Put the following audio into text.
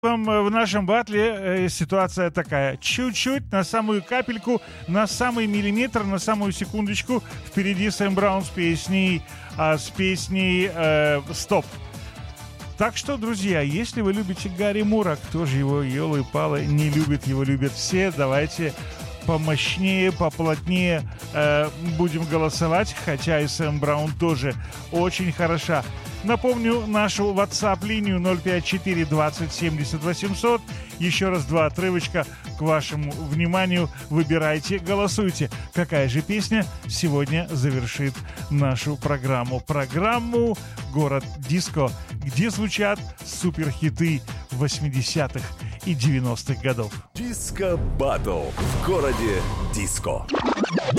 В нашем батле ситуация такая. Чуть-чуть, на самую капельку, на самый миллиметр, на самую секундочку впереди Сэм Браун с песней «Стоп». Так что, друзья, если вы любите Гарри Мура, кто же его, елы-палы, не любит, его любят все, давайте помощнее, поплотнее будем голосовать, хотя и Сэм Браун тоже очень хороша. Напомню нашу WhatsApp-линию 054 20 70 800. Еще раз два отрывочка к вашему вниманию. Выбирайте, голосуйте. Какая же песня сегодня завершит нашу программу? Программу «Город Диско», где звучат суперхиты 80-х и 90-х годов. Диско Баттл в городе Диско.